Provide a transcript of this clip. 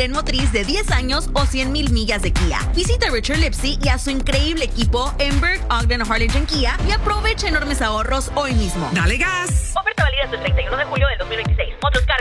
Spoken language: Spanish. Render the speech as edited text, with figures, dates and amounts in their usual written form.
tren motriz de 10 años o 100,000 millas de Kia. Visita Richard Lipsy y a su increíble equipo en Burke, Ogden, Harlingen Kia y aprovecha enormes ahorros hoy mismo. ¡Dale gas! Oferta válida hasta el 31 de julio del 2026. Otros